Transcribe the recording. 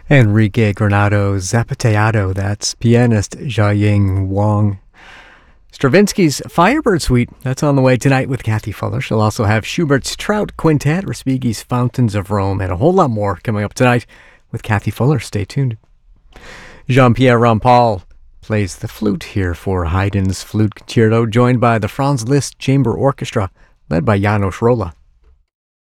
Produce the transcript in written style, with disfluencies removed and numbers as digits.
Enrique Granado Zapateado, that's pianist Jiaying Wang. Stravinsky's Firebird Suite, that's on the way tonight with Kathy Fuller. She'll also have Schubert's Trout Quintet, Respighi's Fountains of Rome, and a whole lot more coming up tonight with Kathy Fuller. Stay tuned. Jean-Pierre Rampal plays the flute here for Haydn's Flute Concerto, joined by the Franz Liszt Chamber Orchestra, led by János Róla.